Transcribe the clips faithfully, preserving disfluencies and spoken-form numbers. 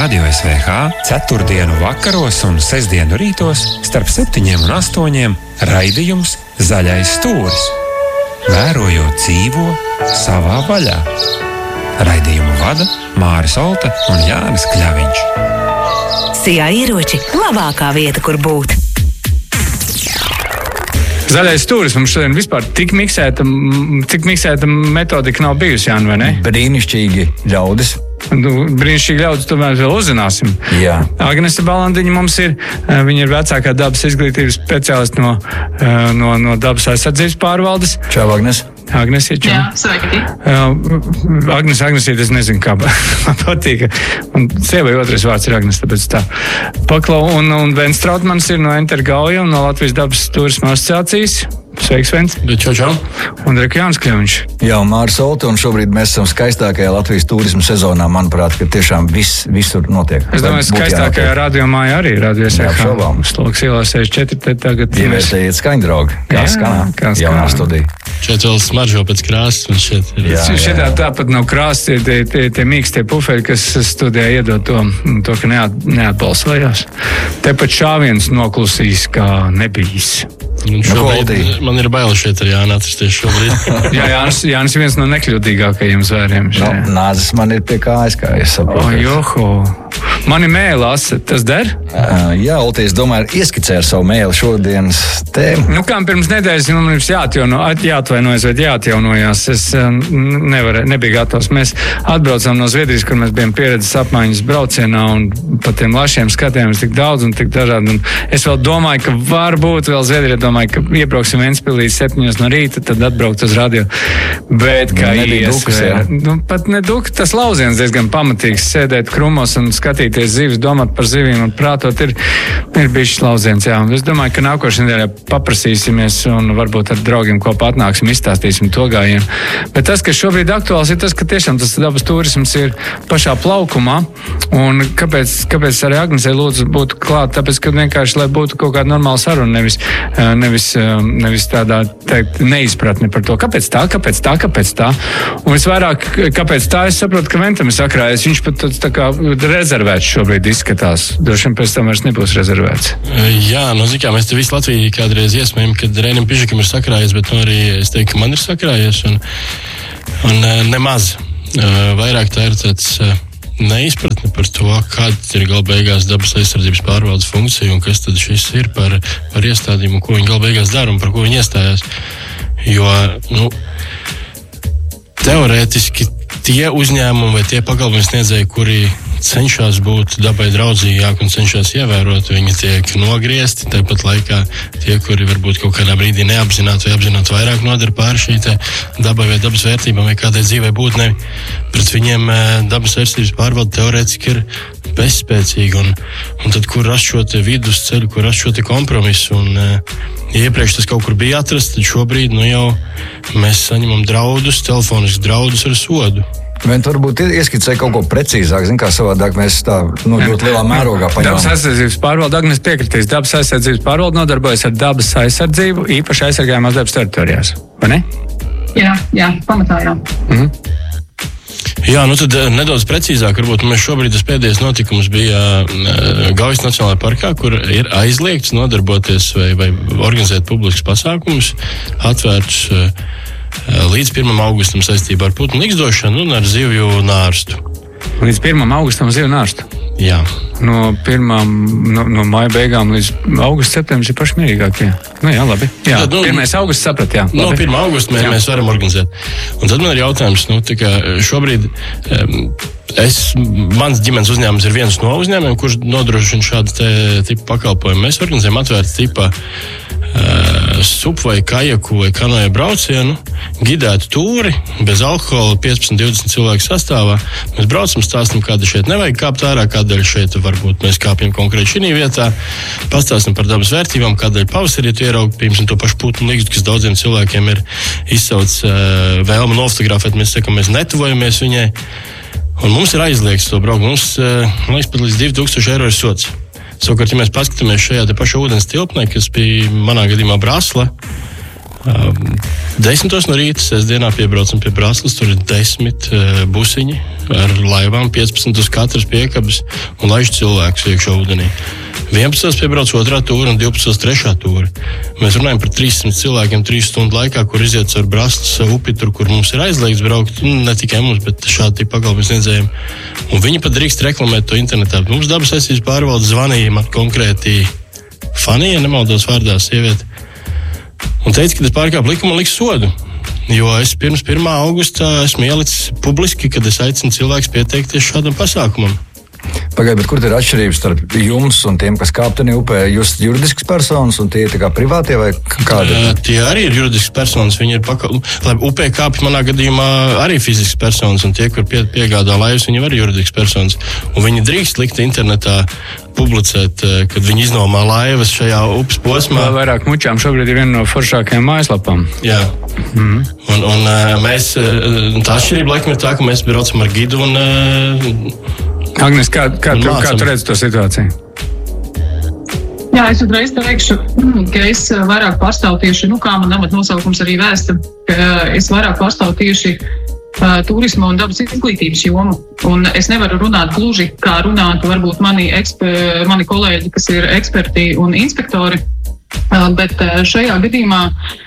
Radio S V H ceturtdienu vakaros un sestdienu rītos starp septiņiem un astoņiem raidījums Zaļais stūris. Vērojot dzīvo savā vaļā. Raidījumu vada Māris Olta un Jānis Kļaviņš. Sijā ieroči – labākā vieta, kur būt. Zaļais stūris mums šodien vispār tik miksēta, tik miksēta metodika nav bijusi, Jāni, vai ne? Brīnišķīgi ļaudis. Nu, brīnišķīgi ļaudis, tomēr vēl uzzināsim. Jā. Agnese Balandiņa mums ir, viņa ir vecākā dabas izglītības speciālists no, no, no dabas aizsardzības pārvaldes. Čau, Agnese. Agnese, čau. Jā, sveiki. Uh, Agnese, Agnese, es nezinu, kā man patīk. Un sievai otrais vārds ir Agnese, tāpēc tā. Paklau, un, un Vens Trautmans ir no Enter Gauja un no Latvijas dabas turisma asociācijas. Sveiks, Vens. Čau, čau. Un Reku Jānis Kļaviņš. Jā, un Māris Olta, un šobrīd mēs esam skaistākajā Latvijas turisma sezonā, manuprāt, ka tiešām viss visur notiek. Es domāju, skaistākajā radiomājā arī radio S V H. Neapšaubām. Sloks ielā sešdesmit četri, te tagad... Ievērtējiet skaņdraugi, kā Jā, skanā, kā skanā. Jaunā studija. Šeit vēl smaržo pēc krāsas, un šeit ir... Jā, jā, jā. Šitā tāpat nav krāsas, tie, tie, tie, tie mīkstie puferi, kas studijā iedod to, to ka neat, neatbalsojās. Tepat šāviens noklusīs, kā nebijis. Un šobrīd man ir bail šeit ar Jāni atrasties šobrīd. Jā, Jānis, Jānis ir viens no nekļūdīgākajiem zvēriem. No, nāzes man ir pie kājas, kā es saprotu. O, joho. Mani mēlās, tas der? Uh, jā, Olti, es domāju, ieskicē ar savu mēli šodienas tēmu. Nu, kā pirms nedēļas man ir jāatjauno, jāatvainojas vai jāatjaunojās. Es nevar, nebiju gatavs. Mēs atbraucām no Zviedrijas, kur mēs bijām pieredzes apmaiņas braucienā un pa tiem lašiem skatījāmies tik daudz un tik dažādi. Un es vēl domāju, ka varbūt vēl Zviedrijā domāju, ka iebrauksim Ventspilī septiņos no rīta, tad atbraukt uz radio. Bet kā iesvēra. Nu, pat ne duka, tas lauziens diezgan pamatīgs. Sēdēt krumos un skatīties zivis, domāt par zivīm un prātot ir, ir bijis lauziens. Jā. Es domāju, ka nākošajā nedēļā paprasīsimies un varbūt ar draugiem kopā atnāksim, izstāstīsim to gājienu. Bet tas, kas šobrīd aktuāls, ir tas, ka tiešām tas dabas turisms ir pašā plaukumā. Un kāpēc, kāpēc arī Agnesei lūdzu būtu klāt? Tāpēc, ka vienkārši, lai būtu kaut kāda normāla saruna, nevis, nevis, nevis tādā teikt, neizpratni par to, kāpēc tā, kāpēc tā, kāpēc tā. Un visvairāk, kāpēc tā, es saprotu, ka Ventam ir sakrājies. Viņš pat tā kā rezervēts šobrīd izskatās. Droši vien pēc tam vairs nebūs rezervēts. Jā, nu, zin kā, mēs te visu Latviju kādreiz iesmējam, kad Reinim Pižakam ir sakrājies, bet nu arī es teiktu, ka man ir sakrājies. Un, un nemaz. Vairāk tā ir tāds neizpratne par to, kāda ir gala beigās dabas aizsardzības pārvaldes funkcija un kas tad šis ir par, par iestādīm un ko viņi gala beigās dara un par ko viņi iestājās. Jo, nu, teorētiski tie uzņēmumi vai tie pakalpojumi sniedzēji, kuri cenšas būt dabai draudzīgāk un cenšas ievērot, viņi tiek nogriezti. Tāpat laikā tie, kuri varbūt kaut kādā brīdī neapzināti vai apzināti vairāk nodara pāri šī dabai vai dabas vērtībām vai kādai dzīvei būtnei, pret viņiem dabas vērtības pārvalde teorētiski ir bezspēcīga. Un, un tad, kur rast šo te vidusceļu, kur rast šo te kompromisu. Un, ja iepriekš tas kaut kur bija atrasts, tad šobrīd nu jau mēs saņemam draudus, telefoniskus draudus ar sodu. Vent varbūt ieskicē kaut ko precīzāk, zin kā savādāk mēs tā nu, ļoti lielā mērogā paņemam. Dabas aizsardzības pārvalde, Agnes piekritīs, dabas aizsardzības pārvalde nodarbojas ar dabas aizsardzību īpaši aizsargājumās dabas teritorijās, vai ne? Jā, jā, pamatā jā. Mhm. Jā, nu tad nedaudz precīzāk, varbūt mēs šobrīd tas pēdējais notikums bija Gaujas Nacionālajā parkā, kur ir aizliegts nodarboties vai, vai organizēt publiskus pasākumus, atvērtus līdz pirmam augustam saistībā ar putnu nikzdošanu un ar zivju nārstu. Līdz pirmam augustam zivju nārstu? Jā. No pirmām, no, no maija beigām līdz augusta septembris ir pašmierīgākie. Nu jā, labi. Jā, tad, nu, pirmais augusts saprat, jā. Labi. No pirmā augusta mēs, mēs varam organizēt. Un tad man ir jautājums, nu, tā kā šobrīd um, es, mans ģimenes uzņēmums ir viens no uzņēmumiem, kurš nodrošina šādu te tipu pakalpojumu. Mēs organizējam atvērtu tipa uh, sup vai kajaku vai kanoja braucienu, gidētu tūri, bez alkohola, piecpadsmit divdesmit cilvēku sastāvā. Mēs braucam, stāstam, kāda šeit nevajag kāpt ārā, kādēļ šeit varbūt mēs kāpjam konkrēti šī vietā, pastāstam par dabas vērtībām, kādēļ pavasarī tu ieraugi, piemēram, to pašu putnu nikstu, kas daudziem cilvēkiem ir izsauc uh, vēlmu nofotografēt, mēs sakam, mēs netuvojamies viņai. Un mums ir aizliegts to braukt. Mums, uh, man liekas, pat līdz divi tūkstoši eiro ir sots. Savukārt, ja mēs paskatāmies šajā te pašā ūdens tilpnē, kas bija manā gadījumā Brasla, Um, desmitos no rīta, sestdienā piebraucam pie Braslas, tur ir desmit uh, busiņi ar laivām, piecpadsmit uz katras piekabes un laiž cilvēkus iekšā ūdenī. vienpadsmitos piebrauc otrā tūra un divpadsmitos trešā tūra. Mēs runājam par trīssimt cilvēkiem trīs stundu laikā, kur iziet caur Braslas upi, tur, kur mums ir aizliegts braukt, ne tikai mums, bet šādi pakalpojumi sniedzējiem. Un viņi pat drīkst reklamēt to internetā. Mums dabas aizsardzības pārvalde zvanīja man konkrēti Fanija, nemaldos vārdā sieviete, un teica, ka es pārkāpu likumu un liks sodu. Jo es pirms pirmā augusta esmu ielicis publiski, kad es aicinu cilvēks pieteikties šādam pasākumam. Pagaidiet, bet kur ir atšķirības starp jums un tiem, kas kāptenī upē? Jūs esat juridisks personas un tie ir tā kā privātie vai kādi? Uh, tie arī ir juridisks personas. Viņi ir pakal... Labi, upē kāpj manā gadījumā arī fizisks personas, un tie, kur pie, piegādā laivas, viņi arī juridisks personas. Un viņi drīkst likt internetā publicēt, kad viņi iznomā laivas šajā upes posmā. Vēl vairāk mučām šobrīd ir viena no foršākajām mājaslapām. Jā. Mm. Un, un mēs, tā atšķirība laikam ir tā, ka mēs braucam ar gidu un... Agnes, kā, kā, tu, kā tu redzi to situāciju? Jā, es uzreiz teikšu, ka es vairāk pārstāvu tieši, nu kā man amat nosaukums arī vēsta, ka es vairāk pārstāvu tieši uh, turisma un dabas izglītības jomu. Un es nevaru runāt gluži, kā runātu varbūt mani, eksper, mani kolēģi, kas ir eksperti un inspektori, uh, bet uh, šajā gadījumā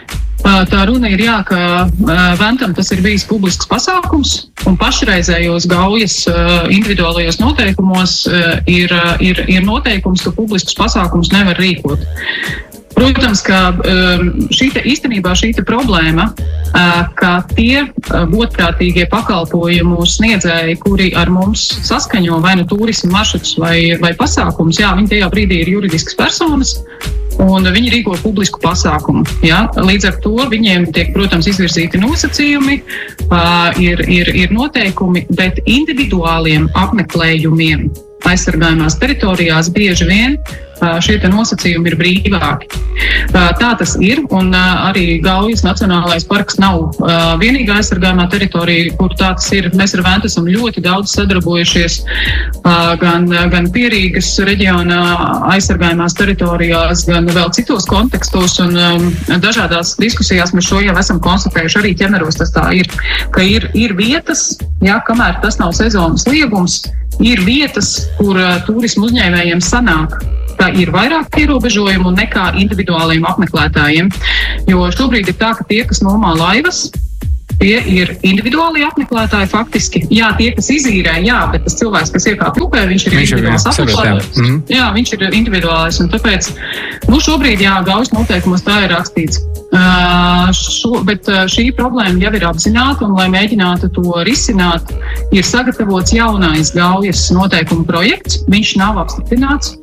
tā runa ir jā, ka Ventam tas ir bijis publisks pasākums, un pašreizējos Gaujas individuālajos noteikumos ir, ir, ir noteikums, ka publiskus pasākumus nevar rīkot. Protams, ka šī te, īstenībā šī te problēma, ka tie godprātīgie pakalpojumu sniedzēji, kuri ar mums saskaņo vai nu turismu maršrutus vai, vai pasākumus, jā, viņi tajā brīdī ir juridiskas personas, un viņi rīko publisku pasākumu. Ja? Līdz ar to viņiem tiek, protams, izvirzīti nosacījumi, uh, ir, ir, ir noteikumi, bet individuāliem apmeklējumiem aizsargājumās teritorijās bieži vien uh, šie te nosacījumi ir brīvāki. Uh, tā tas ir, un uh, arī Gaujas Nacionālais parks nav uh, vienīgā aizsargājumā teritorija, kur tā tas ir. Mēs ar Ventu esam ļoti daudz sadarbojušies uh, gan, gan Pierīgas reģionā aizsargājumās teritorijās, gan vēl citos kontekstos, un um, dažādās diskusijās mēs šo jau esam konstatējuši, arī ķemeros tas tā ir, ka ir, ir vietas, jā, kamēr tas nav sezonas liegums, ir vietas, kur uh, turismu uzņēmējiem sanāk, ka ir vairāk ierobežojumu nekā individuāliem apmeklētājiem. Jo šobrīd ir tā, ka tie, kas nomā laivas, tie ir individuāli apmeklētāji faktiski. Jā, tie, kas izīrē, jā, bet tas cilvēks, kas iekāp upē, viņš ir viņš individuāls apmeklētājs. Mm. Jā, viņš ir individuālis, un tāpēc, nu, šobrīd, jā, Gaujas noteikumos tā ir rakstīts. Uh, šo, bet uh, šī problēma jau ir apzināta, un lai mēģinātu to risināt, ir sagatavots jaunais Gaujas noteikumu projekts. Viņš nav apstiprināts,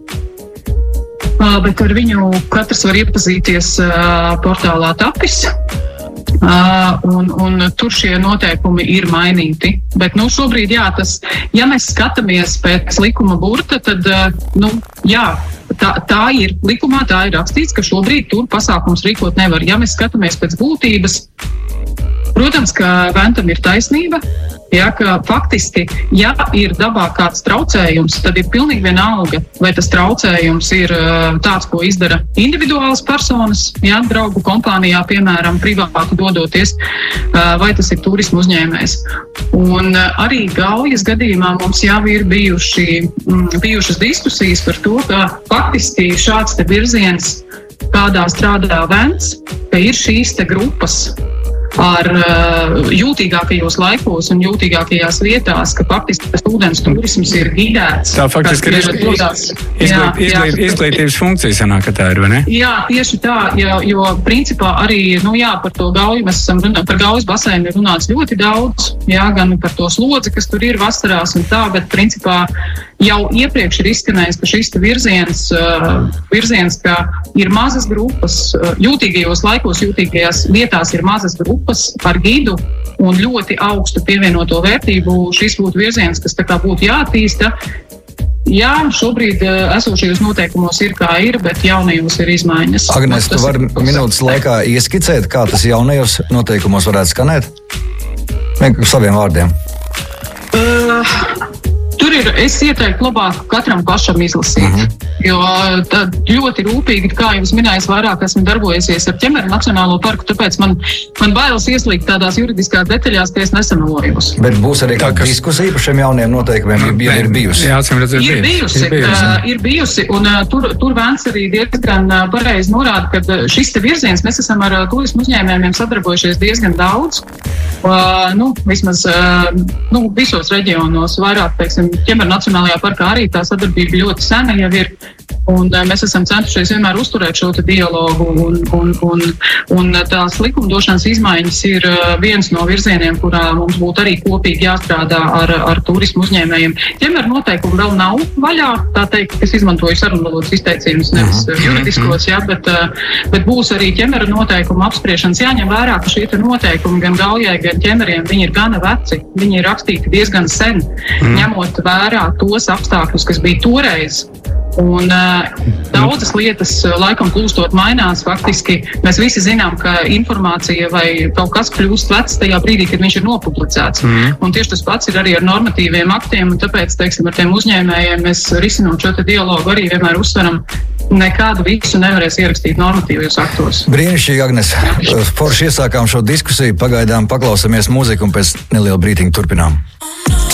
uh, bet ar viņu katrs var iepazīties uh, portālā Tapis. Uh, un, un tur šie noteikumi ir mainīti. Bet, nu, šobrīd, jā, tas, ja mēs skatāmies pēc likuma burta, tad, uh, nu, jā, tā, tā ir likumā, tā ir rakstīts, ka šobrīd tur pasākums rīkot nevar. Ja mēs skatāmies pēc būtības, protams, ka Ventam ir taisnība, ja, ka faktiski, ja ir dabā kāds traucējums, tad ir pilnīgi vienalga, vai tas traucējums ir tāds, ko izdara individuālas personas, ja, draugu kompānijā, piemēram, privāti dodoties, vai tas ir turismu uzņēmējs. Un arī Gaujas gadījumā mums jau ir bijuši, bijušas diskusijas par to, ka faktiski šāds te virziens, kādā strādā Vents, ka ir šīs te grupas, ar uh, jūtīgākajos laikos un jūtīgākajās vietās, ka faktiski tas ūdens turisms ir gidēts. Tā faktiski ir izglīt, izglīt, izglīt, izglītības funkcija sanāk, ka tā ir, vai ne? Jā, tieši tā, jo, jo principā arī, nu jā, par to Gauju mēs esam runā, par Gaujas baseinu ir runāts ļoti daudz, jā, gan par to slodzi, kas tur ir vasarās un tā, bet principā jau iepriekš ir izskanējis, ka šis virziens, uh, virziens, ka ir mazas grupas, uh, jūtīgajos laikos, jūtīgajās vietās ir mazas grupas ar gidu un ļoti augstu pievienoto vērtību. Šis būtu virziens, kas tā kā būtu jāattīsta. Jā, šobrīd uh, esošajos noteikumos ir kā ir, bet jaunajos ir izmaiņas. Agnes, tu vari minūtes laikā ieskicēt, kā tas jaunajos noteikumos varētu skanēt? Vienkārši saviem vārdiem. Uh, Tur ir, es ieteiktu labāk katram pašam izlasīt. Mm-hmm. Jo tad ļoti rūpīgi, kā jau es minēju, vairāk esmu darbojusies ar Ķemeru Nacionālo parku, tāpēc man, man bailes ieslīgt tādās juridiskās detaļās, ka es nesamelojos. Bet būs arī kāda diskusija par šiem jauniem noteikumiem, ja ir bijusi? Jā, acīm redzēt, ir bijusi. Ir bijusi, uh, ir bijusi un uh, tur, tur Vēns arī diezgan uh, pareizi norāda, ka uh, šis te virziens, mēs esam ar uh, turismu uzņēmējiem sadarbojušies diezgan daudz. Uh, nu, vismaz uh, nu, visos reģionos vairāk, teiksim, Ķemeru Nacionālajā parkā arī tā sadarbība ļoti sena jau ir. Un uh, mēs esam centušies vienmēr uzturēt šo dialogu, un, un, un, un tās likumdošanas izmaiņas ir uh, viens no virzieniem, kurā mums būtu arī kopīgi jāstrādā ar, ar turismu uzņēmējiem. Ķemeru noteikumi vēl nav vaļā, tā teikt, es izmantoju sarunvalodas izteicījumus, nevis uh, juridiskos, jā, bet, uh, bet būs arī ķemeru noteikumu apspriešanas. Jāņem vērā, ka šie noteikumi gan Gaujai, gan ķemeriem, viņi ir gana veci, viņi ir rakstīti diezgan sen, mm. ņemot vērā tos apstākļus, kas bija toreiz. Un uh, daudzas lietas uh, laikam plūstot mainās. Faktiski mēs visi zinām, ka informācija vai kaut kas kļūst vecs tajā brīdī, kad viņš ir nopublicēts. Mm. Un tieši tas pats ir arī ar normatīviem aktiem, un tāpēc, teiksim, ar tiem uzņēmējiem mēs risinot šo te dialogu arī vienmēr uzsveram, nekādu visu nevarēs ierakstīt normatīvajos aktos. Brīnišķīgi, Agnes. Forši iesākām šo diskusiju, pagaidām paklausamies mūziku un pēc neliela brītiņa turpinām.